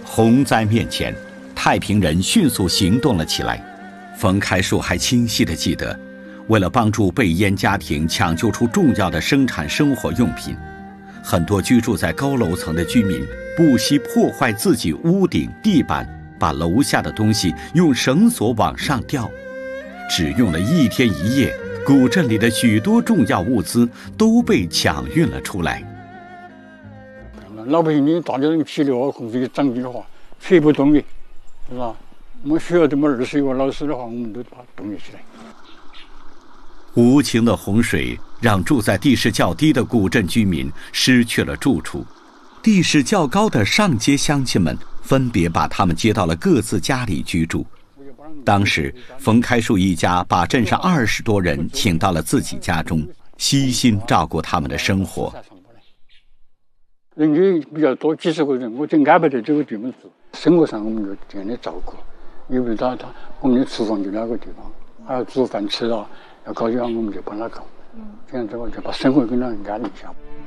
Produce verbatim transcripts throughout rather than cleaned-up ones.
洪灾面前，太平人迅速行动了起来。冯开树还清晰地记得，为了帮助被淹家庭抢救出重要的生产生活用品，很多居住在高楼层的居民不惜破坏自己屋顶地板，把楼下的东西用绳索往上吊。只用了一天一夜，古镇里的许多重要物资都被抢运了出来。 老百姓你大家人体力活控制长期的话，推不动的，是吧？我们需要这么二十一个老师的话，我们都把它动起来。 无情的洪水让住在地势较低的古镇居民失去了住处，地势较高的上街乡亲们分别把他们接到了各自家里居住。当时，冯开树一家把镇上二十多人请到了自己家中，悉心照顾他们的生活。 人群比较多，几十个人，我就安排在这个地方住。生活上我们就这样的照顾，因为他他我们的厨房就那个地方，还要煮饭吃啊，要搞点我们就帮他搞，这样子我就把生活跟他安定下。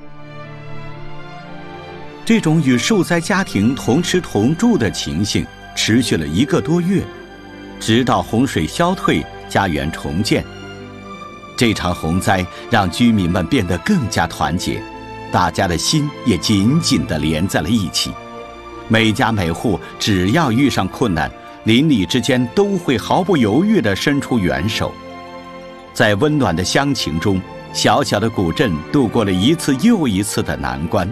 这种与受灾家庭同吃同住的情形持续了一个多月，直到洪水消退，家园重建。这场洪灾让居民们变得更加团结，大家的心也紧紧地连在了一起。每家每户只要遇上困难，邻里之间都会毫不犹豫地伸出援手。在温暖的乡情中，小小的古镇度过了一次又一次的难关。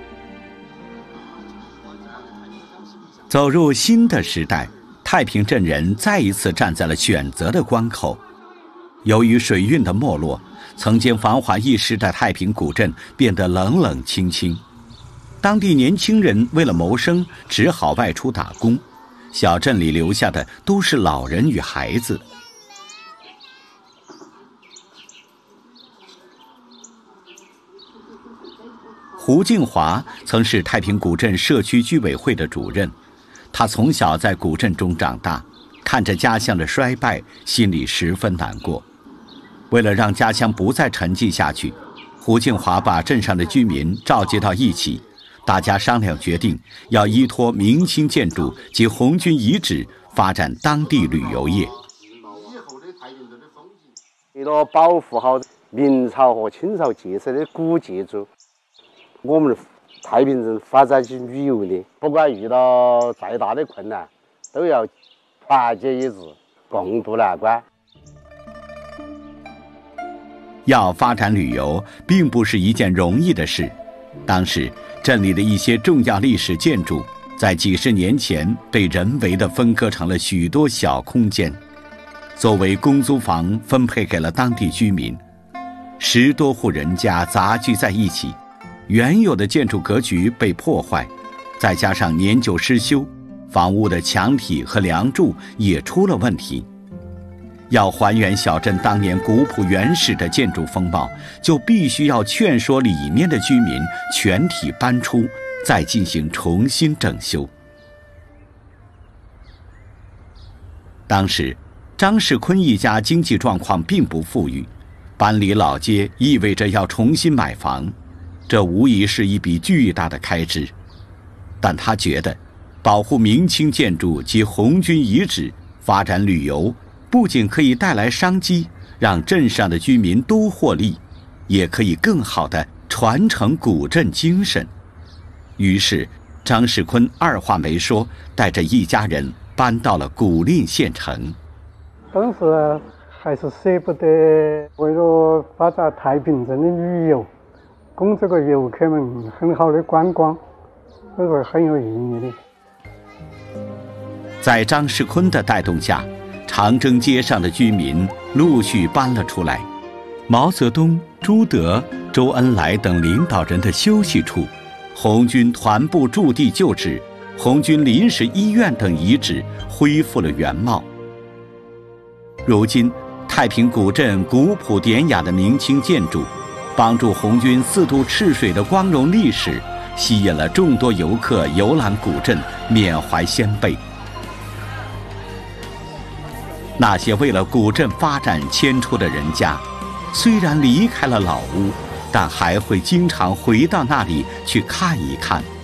走入新的时代，太平镇人再一次站在了选择的关口。由于水运的没落，曾经繁华一时的太平古镇变得冷冷清清。当地年轻人为了谋生，只好外出打工，小镇里留下的都是老人与孩子。胡静华曾是太平古镇社区居委会的主任，他从小在古镇中长大，看着家乡的衰败，心里十分难过。为了让家乡不再沉寂下去，胡静华把镇上的居民召集到一起，大家商量决定要依托明清建筑及红军遗址发展当地旅游业。 为了保护好明朝和清朝建设的古建筑，我们太平镇发展起旅游的，不管遇到再大的困难，都要团结一致，共度难关。 要发展旅游并不是一件容易的事。当时镇里的一些重要历史建筑在几十年前被人为地分割成了许多小空间，作为公租房分配给了当地居民。十多户人家杂居在一起，原有的建筑格局被破坏，再加上年久失修，房屋的墙体和梁柱也出了问题。要还原小镇当年古朴原始的建筑风貌，就必须要劝说里面的居民全体搬出，再进行重新整修。当时张世坤一家经济状况并不富裕，搬离老街意味着要重新买房，这无疑是一笔巨大的开支。但他觉得保护明清建筑及红军遗址，发展旅游，不仅可以带来商机，让镇上的居民都获利，也可以更好地传承古镇精神。于是张世坤二话没说，带着一家人搬到了古蔺县城。 当时还是舍不得为了发展太平镇的旅游，供这个游客们很好的观光，这是很有意义的。 在张世坤的带动下，长征街上的居民陆续搬了出来，毛泽东、朱德、周恩来等领导人的休息处，红军团部驻地旧址、红军临时医院等遗址恢复了原貌。如今太平古镇古朴典雅的明清建筑，帮助红军四渡赤水的光荣历史，吸引了众多游客游览古镇，缅怀先辈。那些为了古镇发展迁出的人家，虽然离开了老屋，但还会经常回到那里去看一看。